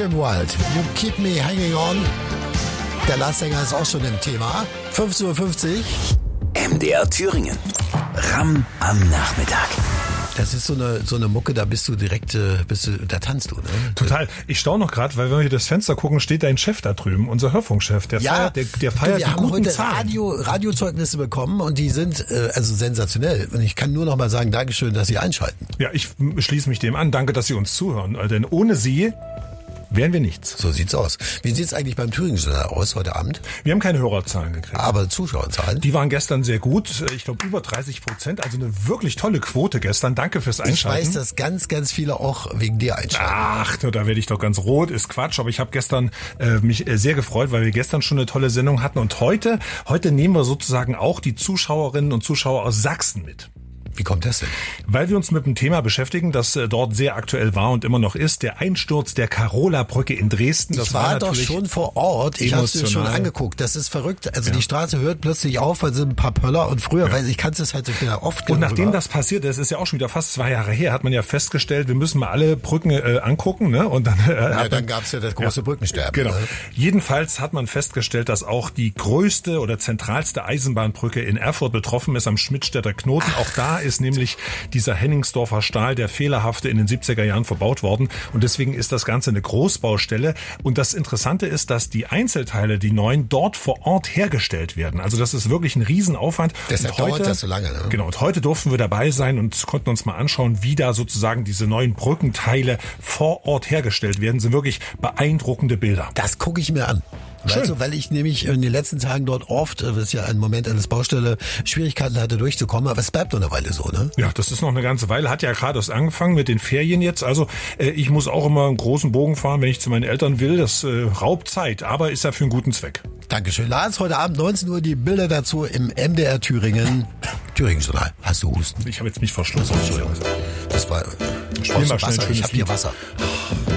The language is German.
Kim Wilde, You Keep Me Hanging On. Der Leadsänger ist auch schon im Thema. 15:50 Uhr. MDR Thüringen. Ram am Nachmittag. Das ist so eine Mucke, da bist du direkt, da tanzt du, ne? Total. Ich staune noch gerade, weil wenn wir hier das Fenster gucken, steht dein Chef da drüben, unser Hörfunkchef. Der feiert wir die haben guten heute Zahlen. Radiozeugnisse bekommen und die sind also sensationell. Und ich kann nur noch mal sagen, Dankeschön, dass Sie einschalten. Ja, ich schließe mich dem an. Danke, dass Sie uns zuhören. Denn ohne Sie wären wir nichts. So sieht's aus. Wie sieht's eigentlich beim Thüringen-Journal aus heute Abend? Wir haben keine Hörerzahlen gekriegt. Aber Zuschauerzahlen? Die waren gestern sehr gut. Ich glaube über 30%. Also eine wirklich tolle Quote gestern. Danke fürs Einschalten. Ich weiß, dass ganz, ganz viele auch wegen dir einschalten. Ach, da werde ich doch ganz rot. Ist Quatsch. Aber ich habe gestern mich sehr gefreut, weil wir gestern schon eine tolle Sendung hatten. Und heute nehmen wir sozusagen auch die Zuschauerinnen und Zuschauer aus Sachsen mit. Wie kommt das denn? Weil wir uns mit einem Thema beschäftigen, das dort sehr aktuell war und immer noch ist, der Einsturz der Carola-Brücke in Dresden. Das ich war doch schon vor Ort, ich habe es mir schon angeguckt, das ist verrückt. Also die Straße hört plötzlich auf, weil sind ein paar Pöller und früher, weil ich kannte es halt so oft. Und nachdem das passiert ist, ist ja auch schon wieder fast 2 Jahre her, hat man ja festgestellt, wir müssen mal alle Brücken angucken, ne? Und dann dann gab's ja das große Brückensterben. Genau. Ne? Jedenfalls hat man festgestellt, dass auch die größte oder zentralste Eisenbahnbrücke in Erfurt betroffen ist, am Schmidtstädter Knoten. Auch da ist nämlich dieser Henningsdorfer Stahl, der fehlerhafte, in den 70er Jahren verbaut worden. Und deswegen ist das Ganze eine Großbaustelle. Und das Interessante ist, dass die Einzelteile, die neuen, dort vor Ort hergestellt werden. Also das ist wirklich ein Riesenaufwand. Deshalb dauert das so lange. Ne? Genau. Und heute durften wir dabei sein und konnten uns mal anschauen, wie da sozusagen diese neuen Brückenteile vor Ort hergestellt werden. Das sind wirklich beeindruckende Bilder. Das gucke ich mir an. Also, weil ich nämlich in den letzten Tagen dort oft, das ist ja ein Moment eines Baustelle, Schwierigkeiten hatte durchzukommen, aber es bleibt noch eine Weile so, ne? Ja, das ist noch eine ganze Weile, hat ja gerade erst angefangen mit den Ferien jetzt, also ich muss auch immer einen großen Bogen fahren, wenn ich zu meinen Eltern will, das raubt Zeit, aber ist ja für einen guten Zweck. Dankeschön. Lars, heute Abend 19 Uhr die Bilder dazu im MDR Thüringen, Thüringen-Journal. Hast du Husten? Ich habe jetzt mich verschlossen. Das war, Spiel mal schnell Wasser. Ich habe hier Wasser.